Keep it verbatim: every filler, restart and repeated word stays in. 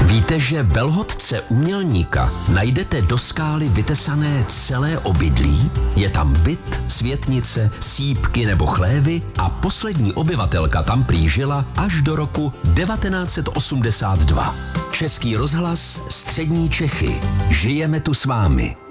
Víte, že ve lhotce umělníka najdete do skály vytesané celé obydlí? Je tam byt, světnice, sýpky nebo chlévy a poslední obyvatelka tam prý žila až do roku devatenáct set osmdesát dva. Český rozhlas, Střední Čechy. Žijeme tu s vámi.